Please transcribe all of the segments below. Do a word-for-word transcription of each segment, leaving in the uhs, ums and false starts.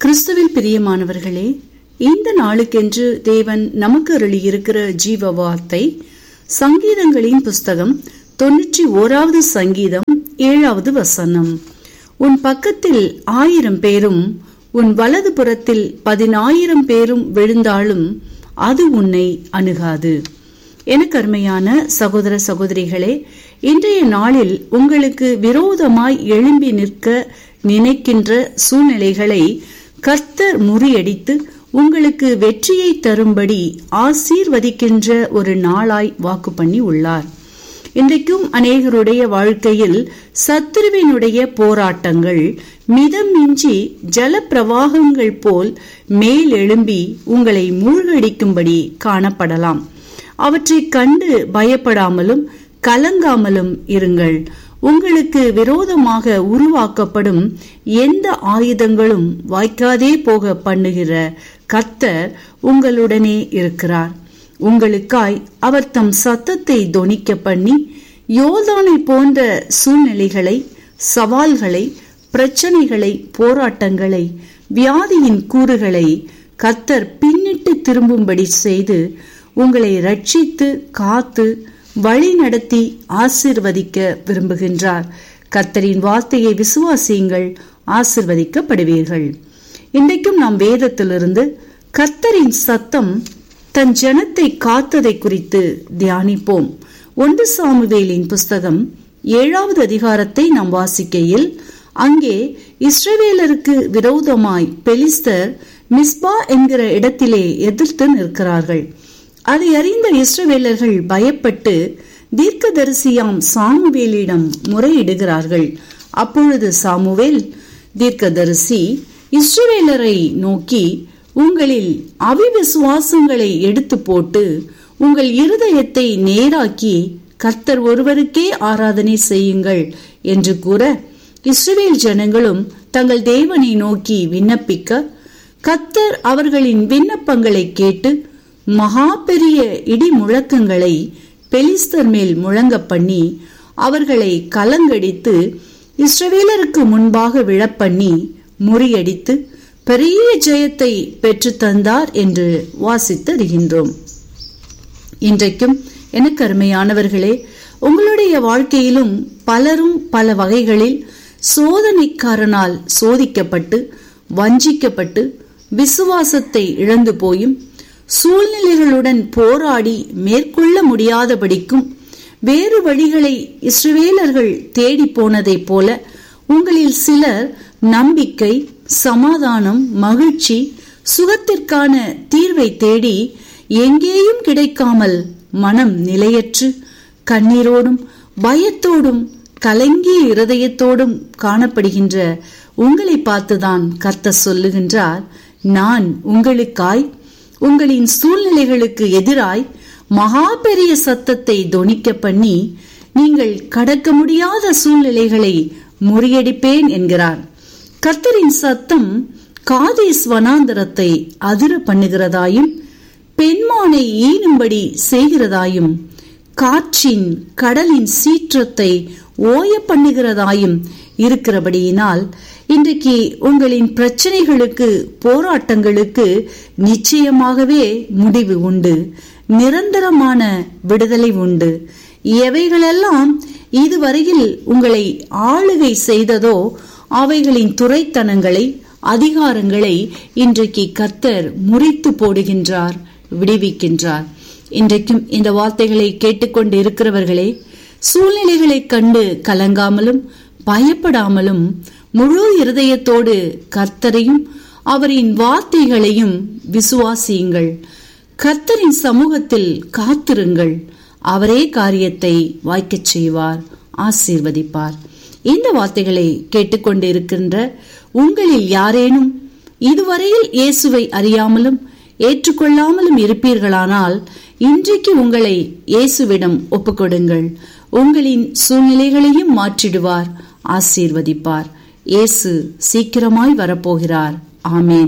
கிறிஸ்துவில் பிரியமானவர்களே, இந்த நாளுக்கென்று தேவன் நமக்கு அருளியிருக்கிற ஜீவ வார்த்தை சங்கீதங்களின் புஸ்தகம் தொன்னூற்றி ஓராவது சங்கீதம் ஏழாவது வசனம். உன் பக்கத்தில் ஆயிரம் பேரும் உன் வலது புறத்தில் பதினாயிரம் பேரும் விழுந்தாலும் அது உன்னை அணுகாது. எனக்கு அருமையான சகோதர சகோதரிகளே, இன்றைய நாளில் உங்களுக்கு விரோதமாய் எழும்பி நிற்க நினைக்கின்ற சூழ்நிலைகளை கர்த்தர் முறியடித்து உங்களுக்கு வெற்றியை தரும்படி ஆசீர்வதிக்கின்ற ஒரு நாளாய் வாக்கு பண்ணி உள்ளார். இன்றைக்கும் அநேகருடைய வாழ்க்கையில் சத்துருவினுடைய போராட்டங்கள் மிதம் மிஞ்சி ஜல பிரவாகங்கள் போல் மேலெழும்பி உங்களை மூழ்கடிக்கும்படி காணப்படலாம். அவற்றை கண்டு பயப்படாமலும் கலங்காமலும் இருங்கள். உங்களுக்கு விரோதமாக உருவாக்கப்படும் எந்த ஆயுதங்களும் வாய்க்காதே போக பண்ணுகிற கர்த்தர் உங்களுடனே இருக்கிறார். உங்களுக்காய் அவர் தம் சத்தத்தை தொனிக்க பண்ணி யோர்தானை போன்ற சூழ்நிலைகளை, சவால்களை, பிரச்சனைகளை, போராட்டங்களை, வியாதியின் கூறுகளை கர்த்தர் பின்னிட்டு திரும்பும்படி செய்து உங்களை ரட்சித்து காத்து வழி நடத்தி ஆசீர்வதிக்க விரும்புகின்றார். கர்த்தரின் வார்த்தையை விசுவாசியுங்கள், ஆசீர்வதிக்கப்படுவீர்கள். இன்றைக்கும் நாம் வேதத்திலிருந்து கர்த்தரின் சத்தம் தன் ஜனத்தை காத்ததை குறித்து தியானிப்போம். ஒன்று சாமுவேலின் புஸ்தகம் ஏழாவது அதிகாரத்தை நாம் வாசிக்கையில் அங்கே இஸ்ரவேலருக்கு விரோதமாய் பெலிஸ்தர் மிஸ்பா என்கிற இடத்திலே எதிர்த்து நிற்கிறார்கள். அதை அறிந்த இஸ்ரவேலர்கள் பயப்பட்டு தீர்க்கதரிசியாம் சாமுவேலிடம் முறையிடுகிறார்கள். அப்பொழுது சாமுவேல் தீர்க்கதரிசி இஸ்ரவேலரை நோக்கி, உங்களில் அவிவிசுவாசங்களை எடுத்து போட்டு உங்கள் இருதயத்தை நேராக்கி கர்த்தர் ஒருவருக்கே ஆராதனை செய்யுங்கள் என்று கூற, இஸ்ரவேல் ஜனங்களும் தங்கள் தேவனை நோக்கி விண்ணப்பிக்க, கர்த்தர் அவர்களின் விண்ணப்பங்களை கேட்டு மகா பெரிய இடி முழக்கங்களை பெலிஸ்தர் மேல் முழங்க பண்ணி அவர்களை கலங்கடித்து இஸ்ரவேலருக்கு முன்பாக விழப்பண்ணி முறியடித்து பெரிய ஜெயத்தை பெற்று தந்தார் என்று வாசித்தறிகின்றோம். இன்றைக்கும் எனக்கு அருமையானவர்களே, உங்களுடைய வாழ்க்கையிலும் பலரும் பல வகைகளில் சோதனைக்காரனால் சோதிக்கப்பட்டு வஞ்சிக்கப்பட்டு விசுவாசத்தை இழந்து போயும் சூழ்நிலைகளுடன் போராடி மேற்கொள்ள முடியாதபடிக்கும் வேறு வழிகளை இஸ்ரவேலர்கள் தேடி போனதை போல உங்களில் சிலர் நம்பிக்கை, சமாதானம், மகிழ்ச்சி, சுகத்திற்கான தீர்வை தேடி எங்கேயும் கிடைக்காமல் மனம் நிலையற்று கண்ணீரோடும் பயத்தோடும் கலங்கிய இருதயத்தோடும் காணப்படுகின்ற உங்களை பார்த்துதான் கர்த்தர் சொல்லுகின்றார், நான் உங்களுக்காய் உங்களின் சூழ்நிலைகளுக்கு எதிராய் மகா பெரிய சத்தத்தை தொனிக்க பண்ணி நீங்கள் கடக்க முடியாத சூழ்நிலைகளை முறியடிப்பேன் என்கிறார். கர்த்தரின் சத்தம் காதேஸ் வனாந்தரத்தை அதிர பண்ணுகிறதாயும் பெண்மானை ஈனும்படி செய்கிறதாயும் காற்றின் கடலின் சீற்றத்தை ஓய பண்ணுகிறதாயும் இருக்கிறபடியினால் இன்றைக்கு உங்களின் பிரச்சனைகளுக்கு, போராட்டங்களுக்கு நிச்சயமாகவே முடிவு உண்டு. நிரந்தரமான விடுதலை உண்டு. எவைகளெல்லாம் இதுவரையில் உங்களை ஆளுகை செய்ததோ அவைகளின் துரைத்தனங்களை, அதிகாரங்களை இன்றைக்கு கர்த்தர் முறித்து போடுகின்றார், விடுவிக்கின்றார். இன்றைக்கும் இந்த வார்த்தைகளை கேட்டுக்கொண்டு இருக்கிறவர்களே, சூழ்நிலைகளை கண்டு கலங்காமலும் பயப்படாமலும் முழு இருதயத்தோடு கர்த்தரையும் அவரின் வார்த்தைகளையும் விசுவாசியுங்கள். கர்த்தரின் சமூகத்தில் காத்திருங்கள். அவரே காரியத்தை வாய்க்கச் செய்வார், ஆசீர்வதிப்பார். இந்த வார்த்தைகளை கேட்டுக்கொண்டு இருக்கின்ற உங்களில் யாரேனும் இதுவரையில் இயேசுவை அறியாமலும் ஏற்றுக்கொள்ளாமலும் இருப்பீர்களானால் இன்றைக்கு உங்களை இயேசுவிடம் ஒப்புக்கொடுங்கள். உங்களின் சூழ்நிலைகளையும் மாற்றிடுவார், ஆசீர்வதிப்பார். இயேசு சீக்கிரமாய் வரப்போகிறார். ஆமேன்.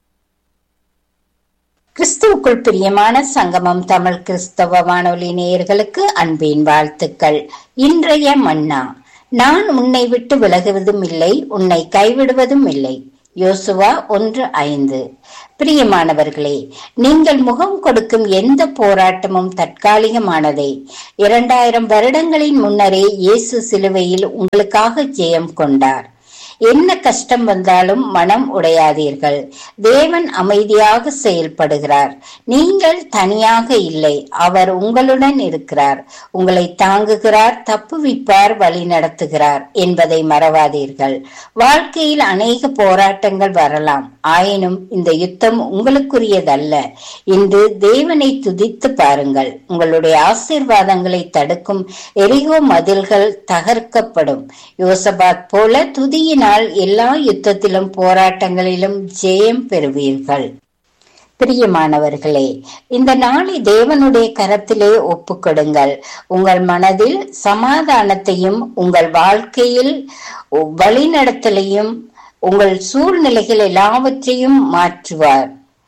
கிறிஸ்துவுக்குள் பிரியமான சங்கமம் தமிழ் கிறிஸ்தவ வானொலி நேயர்களுக்கு அன்பின் வாழ்த்துக்கள். இன்றைய மன்னா, நான் உன்னை விட்டு விலகுவதும் இல்லை, உன்னை கைவிடுவதும் இல்லை. யோசுவா ஒன்று ஐந்து. பிரியமானவர்களே, நீங்கள் முகம் கொடுக்கும் எந்த போராட்டமும் தற்காலிகமானதே. இரண்டாயிரம் வருடங்களின் முன்னரே இயேசு சிலுவையில் உங்களுக்காக ஜெயம் கொண்டார். என்ன கஷ்டம் வந்தாலும் மனம் உடையாதீர்கள். தேவன் அமைதியாக செயல்படுகிறார். நீங்கள் தனியாக இல்லை, அவர் உங்களுடன் இருக்கிறார், உங்களை தாங்குகிறார், தப்புவிப்பார், வழி நடத்துகிறார் என்பதை மறவாதீர்கள். வாழ்க்கையில் அநேக போராட்டங்கள் வரலாம், ஆயினும் இந்த யுத்தம் உங்களுக்குரியதல்ல. இன்று தேவனை துதித்து பாருங்கள். உங்களுடைய ஆசீர்வாதங்களை தடுக்கும் எரிகோ மதில்கள் தகர்க்கப்படும். யோசபாத் போல துதியினால் எல்லா யுத்தத்திலும் போராட்டங்களிலும் ஜெயம் பெறுவீர்கள். பிரியமானவர்களே, இந்த நாளை தேவனுடைய கரத்திலே ஒப்புக்கொடுங்கள். உங்கள் மனதில் சமாதானத்தையும் உங்கள் வாழ்க்கையில் வழிநடத்தலையும் உங்கள் சூழ்நிலைகள் எல்லாவற்றையும் மாற்றுவார்.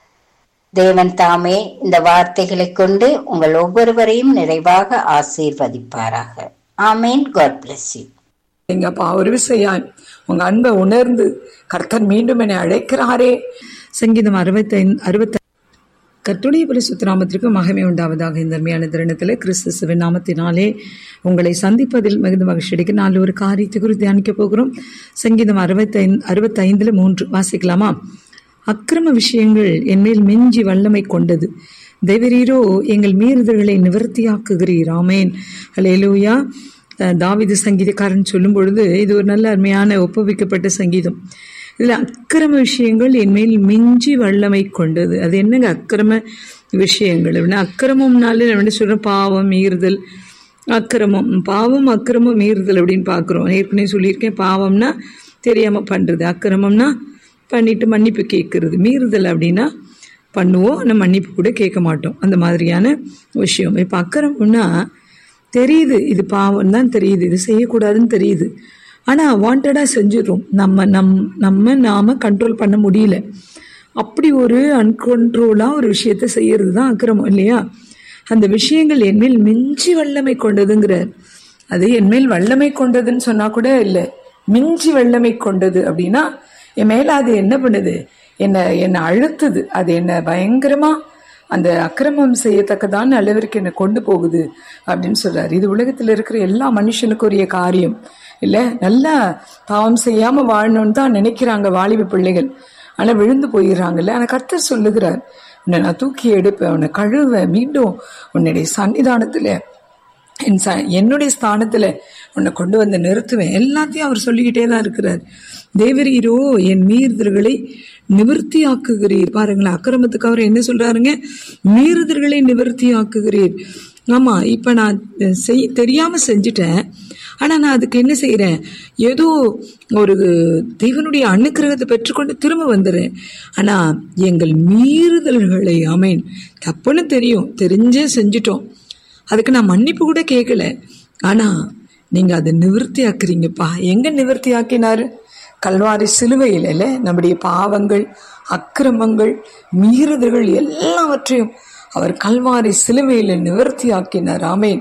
தேவன் தாமே இந்த வார்த்தைகளை கொண்டு உங்கள் ஒவ்வொருவரையும் நிறைவாக ஆசீர்வதிப்பாராக. ஆமேன். God bless you. எங்கப்பா, ஒரு விஷயம் உங்க அன்பை உணர்ந்து கர்த்தர் மீண்டும் என்னை அழைக்கிறாரே. சங்கீதம் அறுபத்தி ஐந்து அறுபத்தி கர்த்தருடைய பரிசுத்த நாமத்திற்கு மகிமை உண்டாவதாக. இந்த அருமையான தருணத்தில் கிறிஸ்து நாமத்தினாலே உங்களை சந்திப்பதில் மிகுந்த மகிழ்ச்சி அடைக்க நாலு ஒரு காரியத்தை குறித்து தியானிக்க போகிறோம். சங்கீதம் அறுபத்தி ஐந்து அறுபத்தி ஐந்துல மூன்று வாசிக்கலாமா? அக்கிரம விஷயங்கள் என்மேல் மிஞ்சி வல்லமை கொண்டது, தேவரீரோ எங்கள் மீறுதல்களை நிவர்த்தியாக்குகிறீர். ஆமேன். அல்லேலூயா. தாவீது சங்கீதக்காரன் சொல்லும் பொழுது இது ஒரு நல்ல அருமையான ஒப்புவிக்கப்பட்ட சங்கீதம். இதில் அக்கிரம விஷயங்கள் என்மேல் மிஞ்சி வல்லமை கொண்டது. அது என்னங்க அக்கிரம விஷயங்கள் அப்படின்னா? அக்கிரமம்னாலே நம்ம சொல்கிறோம் பாவம், மீறுதல், அக்கிரமம். பாவம், அக்கிரமம், மீறுதல் அப்படின்னு பார்க்குறோம். ஏற்கனவே சொல்லியிருக்கேன், பாவம்னா தெரியாமல் பண்ணுறது, அக்கிரமம்னா பண்ணிட்டு மன்னிப்பு கேட்கறது, மீறுதல் அப்படின்னா பண்ணுவோம் ஆனால் மன்னிப்பு கூட கேட்க மாட்டோம், அந்த மாதிரியான விஷயம். இப்போ அக்கிரமம்னா தெரியுது இது பாவம் தான் தெரியுது, இது செய்யக்கூடாதுன்னு தெரியுது, ஆனால் வாண்டடாக செஞ்சிடறோம். நம்ம நம் நம்ம நாம் கண்ட்ரோல் பண்ண முடியல. அப்படி ஒரு அன்கண்ட்ரோலாக ஒரு விஷயத்த செய்யறது தான் அக்கிரமம் இல்லையா? அந்த விஷயங்கள் என்மேல் மிஞ்சி வல்லமை கொண்டதுங்கிறார். அது என்மேல் வல்லமை கொண்டதுன்னு சொன்னால் கூட இல்லை, மிஞ்சி வல்லமை கொண்டது அப்படின்னா என் மேலே அது என்ன பண்ணுது, என்னை என்னை அழுத்துது, அது என்னை பயங்கரமாக அந்த அக்கிரமம் செய்யத்தக்கதான அளவிற்கு என்னை கொண்டு போகுது அப்படின்னு சொல்றாரு. இது உலகத்தில் இருக்கிற எல்லா மனுஷனுக்கும் உரிய காரியம் இல்லை. நல்லா பாவம் செய்யாமல் வாழணும்னு தான் நினைக்கிறாங்க வாலிப பிள்ளைகள், ஆனால் விழுந்து போயிடுறாங்கல்ல. ஆனால் கர்த்தர் சொல்லுகிறார், உன்னை நான் தூக்கி எடுப்பேன், உன்னை கழுவேன், மீண்டும் உன்னுடைய சன்னிதானத்தில் என் ச என்னுடைய ஸ்தானத்தில் உன்னை கொண்டு வந்து நிறுத்துவேன். எல்லாத்தையும் அவர் சொல்லிக்கிட்டே தான் இருக்கிறார். தேவரீரோ என் மீறுதல்களை நிவர்த்தி ஆக்குகிறீர். பாருங்களேன், அக்கிரமத்துக்கு அவர் என்ன சொல்றாருங்க? மீறுதல்களை நிவர்த்தி ஆக்குகிறீர். ஆமா, இப்ப நான் செய் தெரியாம செஞ்சுட்டேன், ஆனா நான் அதுக்கு என்ன செய்யறேன், ஏதோ ஒரு தேவனுடைய அனுக்கிரகத்தை பெற்றுக்கொண்டு திரும்ப வந்துடுறேன். ஆனா எங்கள் மீறுதல்களை, ஆமேன், தப்புன்னு தெரியும், தெரிஞ்சே செஞ்சுட்டோம், அதுக்கு நான் மன்னிப்பு கூட கேட்கல, ஆனா நீங்க அதை நிவர்த்தி ஆக்குறீங்கப்பா. எங்க நிவர்த்தி ஆக்கினாரு? கல்வாரி சிலுவையில் இல்லை, நம்முடைய பாவங்கள், அக்கிரமங்கள், மீறுதல்கள் எல்லாவற்றையும் அவர் கல்வாரி சிலுவையில் நிவர்த்தி ஆக்கினார். ஆமேன்.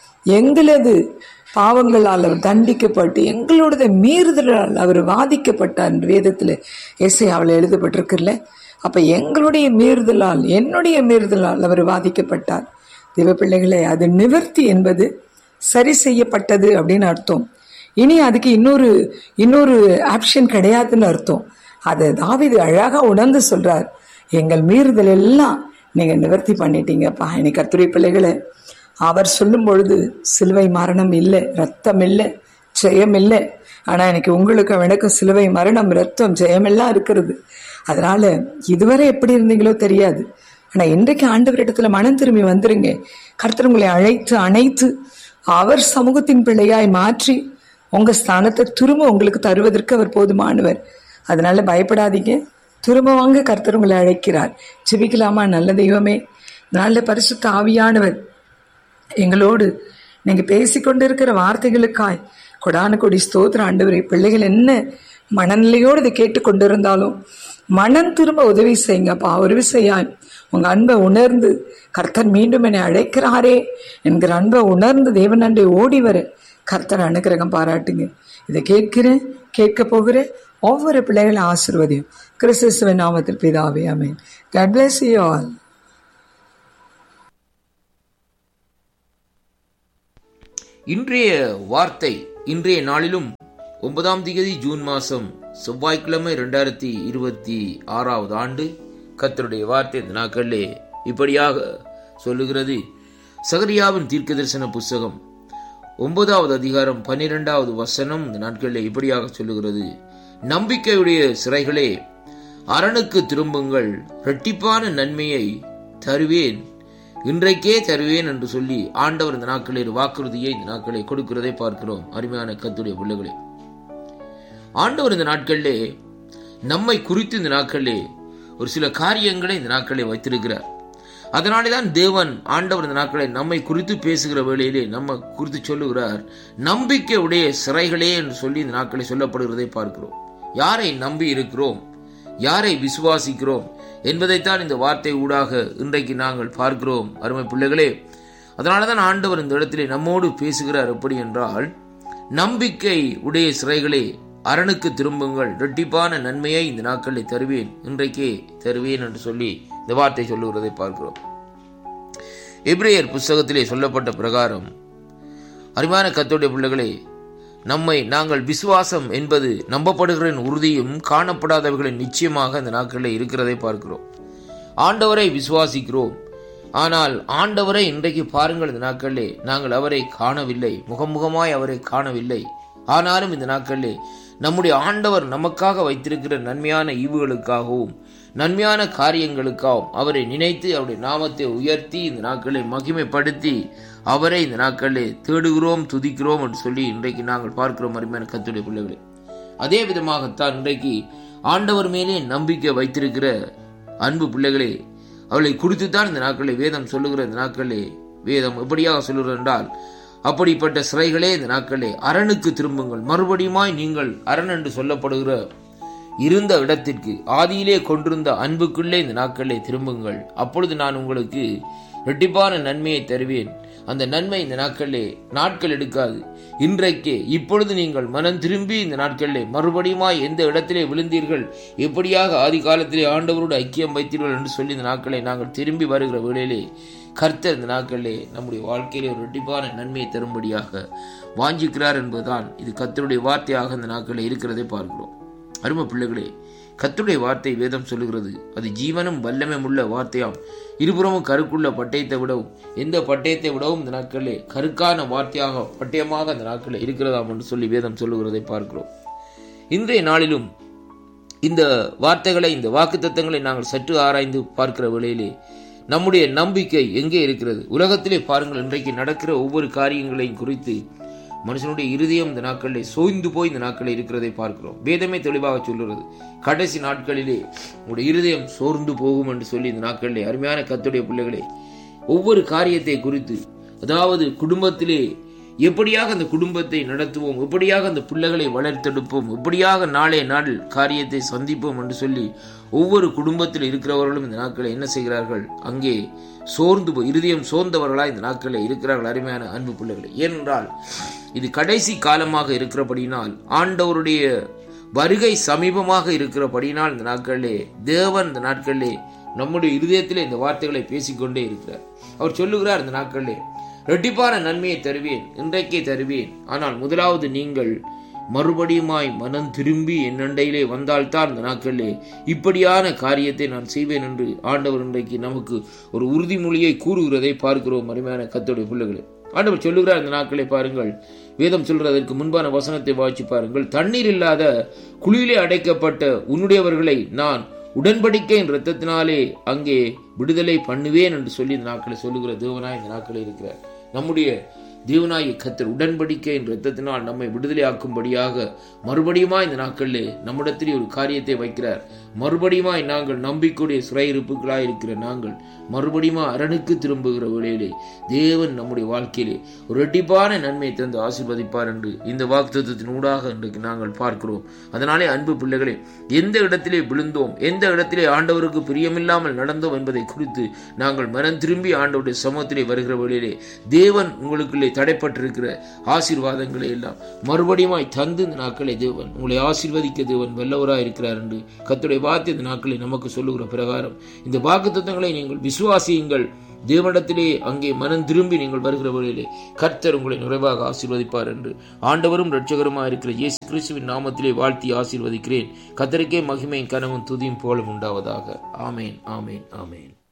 எங்களது பாவங்களால் அவர் தண்டிக்கப்பட்டு எங்களோட மீறுதலால் அவர் வாதிக்கப்பட்டார் என்று வேதத்தில் எசேயாவில் எழுதப்பட்டிருக்குல்ல. அப்ப எங்களுடைய மீறுதலால், என்னுடைய மீறுதலால் அவர் வாதிக்கப்பட்டார். தேவ பிள்ளைகளே, அது நிவர்த்தி என்பது சரி செய்யப்பட்டது அப்படின்னு அர்த்தம். இனி அதுக்கு இன்னொரு இன்னொரு ஆப்ஷன் கிடையாதுன்னு அர்த்தம். அதை தாவீது அழகா உணர்ந்து சொல்றார், எங்கள் மீறுதல் எல்லாம் நீங்க நிவர்த்தி பண்ணிட்டீங்கப்பா. இன்னைக்கு கர்த்தருடைய பிள்ளைகளை, அவர் சொல்லும் பொழுது சிலுவை மரணம் இல்லை, ரத்தம் இல்லை, ஜெயம் இல்லை. ஆனா எனக்கு உங்களுக்கு எனக்கு சிலுவை மரணம், ரத்தம், ஜெயமெல்லாம் இருக்கிறது. அதனால இதுவரை எப்படி இருந்தீங்களோ தெரியாது, ஆனா இன்றைக்கு ஆண்டவரிடத்துல மனம் திரும்பி வந்துருங்க. கர்த்தர் உங்களை அழைத்து அணைத்து அவர் சமூகத்தின் பிள்ளையாய் மாற்றி உங்க ஸ்தானத்தை திரும்ப உங்களுக்கு தருவதற்கு அவர் போதுமானவர். அதனால பயப்படாதீங்க, திரும்ப வாங்க, கர்த்தர் உங்களை அழைக்கிறார். ஜெபிக்கலாமா? நல்ல தெய்வமே, நல்ல பரிசுத்த ஆவியானவர், எங்களோடு நீங்க பேசிக்கொண்டிருக்கிற வார்த்தைகளுக்காய் கொடான கொடி ஸ்தோத்திர ஆண்டவரே. பிள்ளைகள் என்ன மனநிலையோடு இதை கேட்டு கொண்டிருந்தாலும் மனம் திரும்ப உதவி செய்யுங்கப்பா. ஒரு விஷயம் உங்க அன்பை உணர்ந்து கர்த்தர் மீண்டும் என்னை அழைக்கிறாரே என்கிற அன்பை உணர்ந்து தேவன் அண்டை ஓடி வர கர்த்தர் அனுக்கிரகம் பாராட்டுங்க. இதை கேட்கிறேன், கேட்க போகிறேன் ஒவ்வொரு பிள்ளைகளை ஆசீர்வதியும். கிறிஸ்துவின் நாமத்தில் பிதாவே, ஆமென். God bless you all. இன்றைய வார்த்தை இன்றைய நாளிலும் ஒன்பதாம் தேதி ஜூன் மாசம் செவ்வாய்க்கிழமை இரண்டாயிரத்தி இருபத்தி ஆறாவது ஆண்டு கர்த்தருடைய வார்த்தை இந்த நாட்களிலே இப்படியாக சொல்லுகிறது. சகரியாவின் தீர்க்க தரிசன புஸ்தகம் ஒன்பதாவது அதிகாரம் பன்னிரெண்டாவது வசனம் இந்த நாட்களிலே இப்படியாக சொல்லுகிறது. நம்பிக்கையுடைய சிறைகளே, அரணுக்கு திரும்புங்கள், இரட்டிப்பான நன்மையை தருவேன், இன்றைக்கே தருவேன் என்று சொல்லி ஆண்டவர் இந்த நாட்களில் வாக்குறுதியை இந்த நாட்களை கொடுக்கிறதை பார்க்கிறோம். அருமையான கர்த்தருடைய பிள்ளைகளே, ஆண்டவர் இந்த நாட்களிலே நம்மை குறித்து இந்த நாட்களிலே ஒரு சில காரியங்களை இந்த நாட்களை வைத்திருக்கிறார். அதனாலேதான் தேவன் ஆண்டவர் இந்த நாட்களை நம்மை குறித்து பேசுகிற வேளையிலே நம்ம குறித்து சொல்லுகிறார், நம்பிக்கை உடைய சிறைகளே என்று சொல்லி இந்த நாட்களை சொல்லப்படுகிறதை பார்க்கிறோம். யாரை நம்பி இருக்கிறோம், யாரை விசுவாசிக்கிறோம் என்பதைத்தான் இந்த வார்த்தை ஊடாக இன்றைக்கு நாங்கள் பார்க்கிறோம். அருமை பிள்ளைகளே, அதனாலதான் ஆண்டவர் இந்த இடத்திலே நம்மோடு பேசுகிறார். எப்படி என்றால், நம்பிக்கை உடைய சிறைகளே, அரணுக்கு திரும்புங்கள், இரட்டிப்பான நன்மையை இந்த நாட்களில் தருவேன், இன்றைக்கே தருவேன் என்று சொல்லி இந்த வார்த்தை சொல்லுகிறதை பார்க்கிறோம். எபிரேயர் புஸ்தகத்திலே சொல்லப்பட்ட பிரகாரம் அருமையான கர்த்தருடைய பிள்ளைகளே, நம்மை நாங்கள் விசுவாசம் என்பது நம்பப்படுகிற உறுதியும் காணப்படாதவர்களின் நிச்சயமாக இந்த நாட்களில் இருக்கிறதை பார்க்கிறோம். ஆண்டவரை விசுவாசிக்கிறோம், ஆனால் ஆண்டவரை இன்றைக்கு பாருங்கள், இந்த நாட்களிலே நாங்கள் அவரை காணவில்லை, முகமுகமாய் அவரை காணவில்லை. ஆனாலும் இந்த நாட்களிலே நம்முடைய ஆண்டவர் நமக்காக வைத்திருக்கிற நன்மையான ஈவுகளுக்காகவும் நன்மையான காரியங்களுக்காகவும் அவரை நினைத்து அவருடைய நாமத்தை உயர்த்தி இந்த நாட்களை மகிமைப்படுத்தி அவரை இந்த நாட்களை தேடுகிறோம், துதிக்கிறோம் என்று சொல்லி இன்றைக்கு நாங்கள் பார்க்கிறோம். அருமையான கர்த்தருடைய பிள்ளைகளே, அதே விதமாகத்தான் இன்றைக்கு ஆண்டவர் மேலே நம்பிக்கை வைத்திருக்கிற அன்பு பிள்ளைகளே, அவளை குறித்துத்தான் இந்த நாட்களை வேதம் சொல்லுகிற இந்த நாட்களே வேதம் எப்படியாக சொல்லுகிறது என்றால், அப்படிப்பட்ட சிறைகளே இந்த நாட்களே அரணுக்கு திரும்புங்கள், மறுபடியுமாய் நீங்கள் அரண் என்று சொல்லப்படுகிற இருந்த இடத்திற்கு ஆதியிலே கொண்டிருந்த அன்புக்குள்ளே இந்த நாட்களே திரும்புங்கள், அப்பொழுது நான் உங்களுக்கு இரட்டிப்பான நன்மையை தருவேன். அந்த நன்மை இந்த நாட்களிலே நாட்கள் எடுக்காது, இன்றைக்கே இப்பொழுது நீங்கள் மனம் திரும்பி இந்த நாட்களிலே மறுபடியுமாய் எந்த இடத்திலே விழுந்தீர்கள், எப்படியாக ஆதி காலத்திலே ஆண்டவரோடு ஐக்கியம் வைத்தீர்கள் என்று சொல்லி இந்த நாட்களை நாங்கள் திரும்பி வருகிற வேளையிலே கர்த்தர் இந்த நாட்களிலே நம்முடைய வாழ்க்கையிலே ஒரு இரட்டிப்பான நன்மையை தரும்படியாக வாஞ்சிக்கிறார் என்பதுதான் இது கர்த்தருடைய வார்த்தையாக இந்த நாட்களில் இருக்கிறதை பார்க்கிறோம். அருமை பிள்ளைகளே, கர்த்தருடைய வார்த்தை வேதம் சொல்லுகிறது, அது ஜீவனும் வல்லமையும் உள்ள வார்த்தையாம், இருபுறமும் கருக்குள்ள பட்டயத்தை விடவும் எந்த பட்டயத்தை விடவும் இந்த நாட்களிலே கருக்கான வார்த்தையாக பட்டயமாக இந்த நாட்களில் இருக்கிறதாம் என்று சொல்லி வேதம் சொல்லுகிறதை பார்க்கிறோம். இன்றைய நாளிலும் இந்த வார்த்தைகளை, இந்த வாக்குத்தத்தங்களை நாங்கள் சற்று ஆராய்ந்து பார்க்கிற வேளையிலே நம்முடைய நம்பிக்கை எங்கே இருக்கிறது? உலகத்திலே பாருங்கள், இன்றைக்கு நடக்கிற ஒவ்வொரு காரியங்களையும் குறித்து மனுஷனுடைய இருதயம் இந்த நாட்களிலே சோய்ந்து போய் இந்த நாட்களில் இருக்கிறதை பார்க்கிறோம். வேதமே தெளிவாக சொல்லுகிறது, கடைசி நாட்களிலே உங்களுடைய இருதயம் சோர்ந்து போகும் என்று சொல்லி இந்த நாட்களிலே அருமையான கர்த்தருடைய பிள்ளைகளே, ஒவ்வொரு காரியத்தை குறித்து, அதாவது குடும்பத்திலே எப்படியாக அந்த குடும்பத்தை நடத்துவோம், எப்படியாக அந்த பிள்ளைகளை வளர்த்தெடுப்போம், எப்படியாக நாளே நாள் காரியத்தை சந்திப்போம் என்று சொல்லி ஒவ்வொரு குடும்பத்தில் இருக்கிறவர்களும் இந்த நாட்களை என்ன செய்கிறார்கள்? அங்கே சோர்ந்து போய் இருதயம் சோர்ந்தவர்களாக இந்த நாட்களில் இருக்கிறார்கள். அருமையான அன்பு பிள்ளைகளை, ஏனென்றால் இது கடைசி காலமாக இருக்கிறபடினால், ஆண்டவருடைய வருகை சமீபமாக இருக்கிறபடினால் இந்த நாட்களிலே தேவன் இந்த நாட்களிலே நம்முடைய இருதயத்திலே இந்த வார்த்தைகளை பேசிக்கொண்டே இருக்கிறார். அவர் சொல்லுகிறார், இந்த நாட்களிலே இரட்டிப்பான நன்மையை தருவேன், இன்றைக்கே தருவேன், ஆனால் முதலாவது நீங்கள் மறுபடியுமாய் மனம் திரும்பி என் அண்டையிலே வந்தால்தான் இந்த நாட்களிலே இப்படியான காரியத்தை நான் செய்வேன் என்று ஆண்டவர் இன்றைக்கு நமக்கு ஒரு உறுதிமொழியை கூறுகிறதை பார்க்கிறோம். அருமையான கர்த்தருடைய பிள்ளைகளே, ஆண்டவர் சொல்லுகிறார், இந்த நாட்களை பாருங்கள், வேதம் சொல்றதற்கு முன்பான வசனத்தை வாசிச்சு பாருங்கள். தண்ணீர் இல்லாத குழியிலே அடைக்கப்பட்ட உன்னுடையவர்களை நான் உடன்படிக்கையின் இரத்தத்தினாலே அங்கே விடுதலை பண்ணுவேன் என்று சொல்லி இந்த நாட்களை சொல்லுகிற தேவனாய் இந்த நாட்களில் இருக்கிறார். நம்முடைய தேவனாகிய கர்த்தர் உடன்படிக்கையின் இரத்தத்தினால் நம்மை விடுதலை ஆக்கும்படியாக மறுபடியுமா இந்த நாட்களிலே நம்மிடத்திலே ஒரு காரியத்தை வைக்கிறார். மறுபடியுமாய் நாங்கள் நம்பிக்கையுடைய சிறையிருப்புகளாய் இருக்கிற நாங்கள் மறுபடியும் அரணுக்கு திரும்புகிற வேளையிலே தேவன் நம்முடைய வாழ்க்கையிலே ஒரு இரட்டிப்பான நன்மை தந்து ஆசீர்வதிப்பார் என்று இந்த வாக்குத்தத்தத்தின் ஊடாக இன்றைக்கு நாங்கள் பார்க்கிறோம். அதனாலே அன்பு பிள்ளைகளே, எந்த இடத்திலே விழுந்தோம், எந்த இடத்திலே ஆண்டவருக்கு பிரியமில்லாமல் நடந்தோம் என்பதை குறித்து நாங்கள் மனம் திரும்பி ஆண்டவருடைய சமூகத்திலே வருகிற வேளையிலே தேவன் உங்களுக்குள்ளே தடைப்பட்டிருக்கிற ஆசீர்வாதங்களை எல்லாம் மறுபடியுமாய் தந்து இந்த நாட்களை தேவன் உங்களை ஆசீர்வதிக்க தேவன் வல்லவராய் இருக்கிறார் என்று கர்த்தருடைய வார்த்தை இந்த நாட்களை நமக்கு சொல்லுகிற பிரகாரம் இந்த வாக்குத்தத்தங்களை நீங்கள் விசுவாசியுங்கள். தேவனிடத்திலே அங்கே மனம் திரும்பி நீங்கள் வருகிற வழியிலே கர்த்தர் உங்களை நிறைவாக ஆசீர்வதிப்பார் என்று ஆண்டவரும் இரட்சகருமாக இருக்கிற இயேசு கிறிஸ்துவின் நாமத்திலே வாழ்த்தி ஆசீர்வதிக்கிறேன். கர்த்தருக்கே மகிமையும் கனமும் துதியும் போலும் உண்டாவதாக. ஆமேன், ஆமேன், ஆமேன்.